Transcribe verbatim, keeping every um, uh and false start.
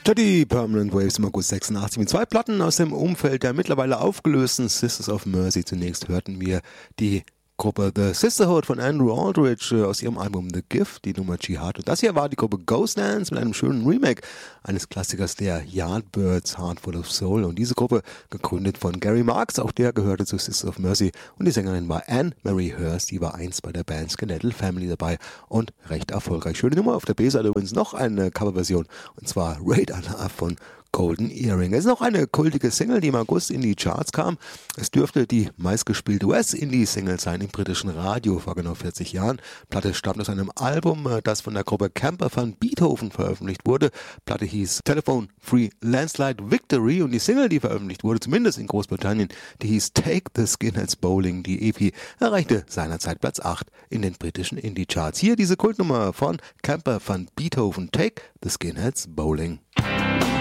Die Permanent Waves im August sechsundachtzig mit zwei Platten aus dem Umfeld der mittlerweile aufgelösten Sisters of Mercy. Zunächst hörten wir die Gruppe The Sisterhood von Andrew Aldridge aus ihrem Album The Gift, die Nummer Jihad. Und das hier war die Gruppe Ghost Dance mit einem schönen Remake eines Klassikers der Yardbirds, Heart Full of Soul. Und diese Gruppe, gegründet von Gary Marks, auch der gehörte zu Sisters of Mercy. Und die Sängerin war Anne Marie Hurst, die war einst bei der Band Skeletal Family dabei und recht erfolgreich. Schöne Nummer, auf der B-Seite übrigens noch eine Coverversion, und zwar Raid Allah von Golden Earring. Es ist noch eine kultige Single, die im August in die Charts kam. Es dürfte die meistgespielte U S-Indie-Single sein im britischen Radio vor genau vierzig Jahren. Platte stammt aus einem Album, das von der Gruppe Camper van Beethoven veröffentlicht wurde. Platte hieß Telephone Free Landslide Victory und die Single, die veröffentlicht wurde, zumindest in Großbritannien, die hieß Take the Skinheads Bowling. Die E P erreichte seinerzeit Platz acht in den britischen Indie-Charts. Hier diese Kultnummer von Camper van Beethoven, Take the Skinheads Bowling.